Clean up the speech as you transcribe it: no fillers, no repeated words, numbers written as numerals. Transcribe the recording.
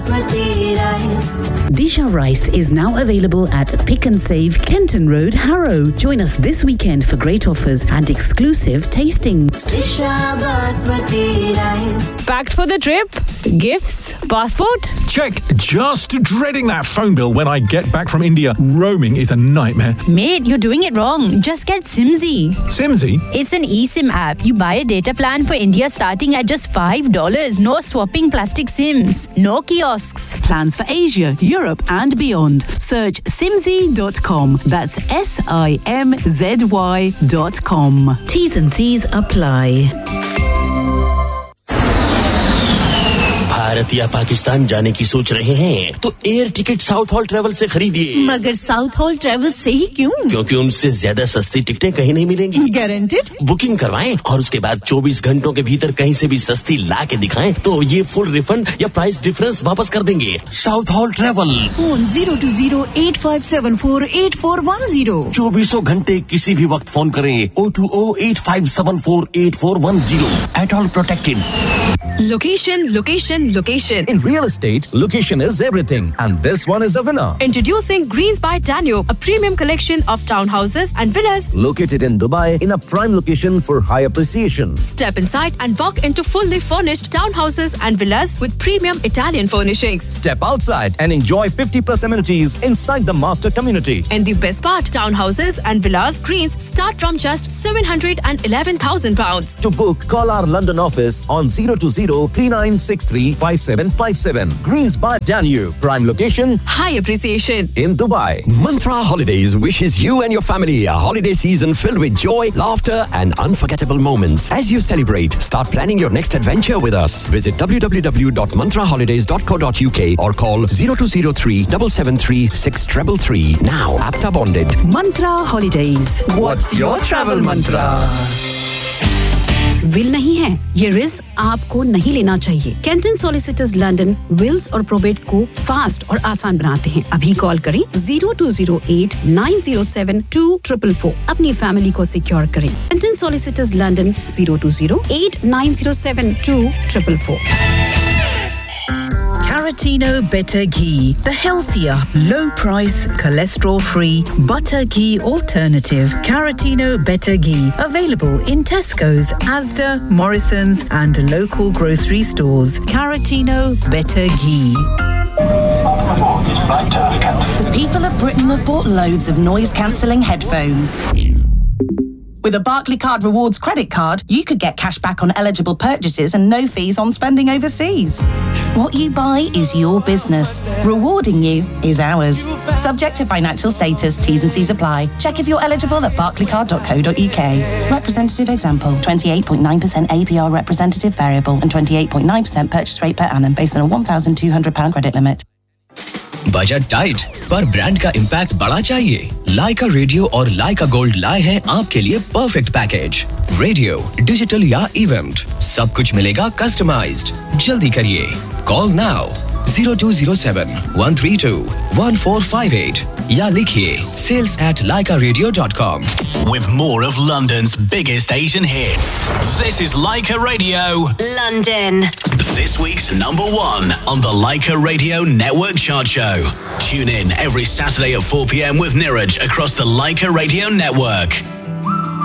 Disha Rice is now available at Pick and Save, Kenton Road, Harrow. Join us this weekend for great offers and exclusive tasting. Disha Basmati Rice. Packed for the trip? Gifts? Passport? Check. Just dreading that phone bill when I get back from India. Roaming is a nightmare. Mate, you're doing it wrong. Just get Simzy. Simzy? It's an eSIM app. You buy a data plan for India starting at just $5. No swapping plastic SIMs. No kiosks. Plans for Asia, Europe and beyond. Search simzy.com. That's SIMZY.com. T's and C's apply. Bharat या पाकिस्तान जाने की सोच रहे हैं तो air ticket south hall travel से खरीदिए। मगर साउथ हॉल ट्रैवल से ही क्यों? क्योंकि उनसे ज्यादा सस्ती टिकटें कहीं नहीं मिलेंगी। गारंटेड? बुकिंग करवाएं और उसके बाद 24 घंटों के भीतर कहीं से भी सस्ती ला के दिखाएं तो ये फुल रिफंड या प्राइस डिफरेंस वापस कर देंगे। South hall travel. फोन 020-8574-8410। 24 घंटे किसी भी वक्त फोन करें 020-8574-8410। At all protected. Location, location, location. In real estate, location is everything. And this one is a winner. Introducing Greens by Danube, a premium collection of townhouses and villas located in Dubai in a prime location for high appreciation. Step inside and walk into fully furnished townhouses and villas with premium Italian furnishings. Step outside and enjoy 50+ amenities inside the master community. And the best part, townhouses and villas Greens start from just £711,000. To book, call our London office on 020-3963-5757. Greens by Danube. Prime location. High appreciation. In Dubai. Mantra Holidays wishes you and your family a holiday season filled with joy, laughter and unforgettable moments. As you celebrate, start planning your next adventure with us. Visit www.mantraholidays.co.uk or call 0203 773 6333. Now, APTA bonded. Mantra Holidays. What's your travel mantra? Will नहीं है ये risk आपको नहीं लेना चाहिए। Canton solicitors London Wills और probate को fast और आसान बनाते हैं। अभी कॉल करें 0208907244। अपनी फैमिली को सिक्योर करें। Canton solicitors London 0208907244। Caratino Better Ghee, the healthier, low-price, cholesterol-free butter ghee alternative. Caratino Better Ghee, available in Tesco's, Asda, Morrison's and local grocery stores. Caratino Better Ghee. The people of Britain have bought loads of noise-cancelling headphones. With a Barclaycard Rewards credit card, you could get cash back on eligible purchases and no fees on spending overseas. What you buy is your business. Rewarding you is ours. Subject to financial status, T's and C's apply. Check if you're eligible at barclaycard.co.uk. Representative example, 28.9% APR representative variable and 28.9% purchase rate per annum based on a £1,200 credit limit. Budget tight पर brand का impact बड़ा चाहिए। लाइका radio और लाइका gold लाए हैं आपके लिए perfect package. Radio, digital या इवेंट, सब कुछ मिलेगा कस्टमाइज्ड। जल्दी करिए, कॉल नाउ 0207-132-1458 या लिखिए sales@laikaradio.com. With more of London's biggest Asian hits, this is Laika Radio London. This week's number one on the Laika Radio Network Chart Show. Tune in every Saturday at 4 p.m. with Niraj across the Laika Radio Network.